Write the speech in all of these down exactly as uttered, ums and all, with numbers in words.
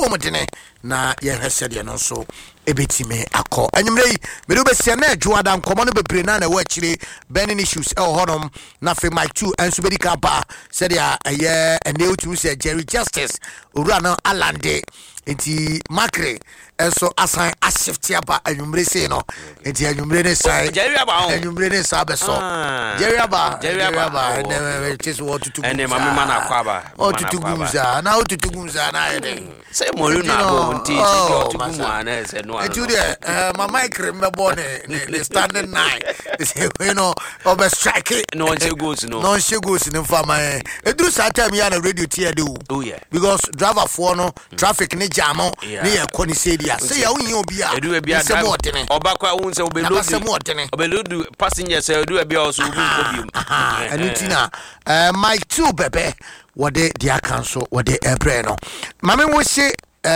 omdene na ye hwese de no so ebetime akọ anyimre yi me do be sia na adwo adam komo no bebre na na wachire burning issues e honom na fe Mike two enso bedi kapa said ya eye ene otu se Jerry Justice owura na alande enti makre enso asan ashifti aba anyumre se no enti anyumre ne sai Jerry aba anyumre ne sa be so Jerry aba Jerry aba ne tis what to do ene mama mana kwa ba o tutugumza na o tutugumza na ede say molu na bo nti o tugumu ana se no enti de my micro mbebo ne ne standing nine say you know over strike no one say goes no no she goes in farmer eduru sa time ya na radio tie de o oh yeah because driver for no traffic ne jam no ne ye koni say dia say ya won obi a edu bia oba kwa won say obeload obeload passengers edu bia also obi obi anutina eh Mike two bebe wode dia cancel wode ebre no mame wo se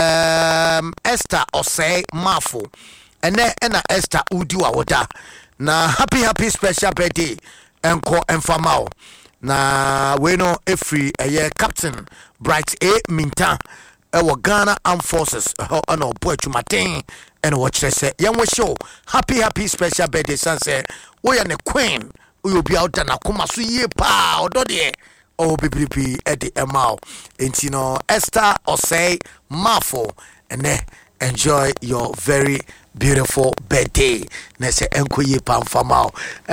um Esther Osei Mafo ene ena Esther udi wa woda na happy happy special birthday enko enfamao na we no every eye captain Bright A Minta e wo Ghana Armed Forces ho ono boy chumaten ene wo kire se yen wo show happy happy special birthday sanse wo ya ne queen uyo bia uta na kuma so yie pa odo de o bibibi e de emao enti no Esther Osei Mafo ene enjoy your very beautiful birthday na se enko ye pa mfamao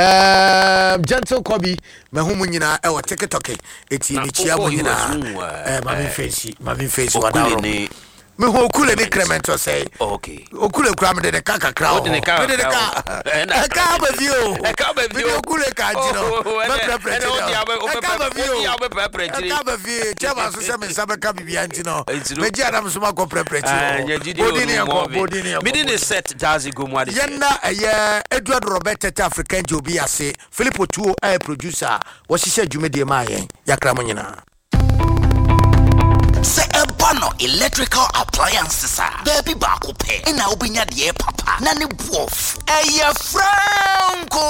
um gentle Kobe me hu munyina e wo TikTok eti ni chia munyina eh ma mi face ma mi face wadaro me ho kule ni Clemento say okay okule kura me de kaka kra me de ka me de ka e ka ba view e ka ba view okule ka jino me prepare e ka ba view ya be prepare e ka ba view chama so se me sabe ka bibia ntino me ji adam so ma ko prepare body ni ko body ni me di set dazi go mu ade yenna eye Edward Robert African Jobi ase Philip Otuo a producer wo hihye dwumedie ma yen yakra mo nyina se ebano electrical appliances a baby ba ko pe na obinya de papa na ne buof eye franco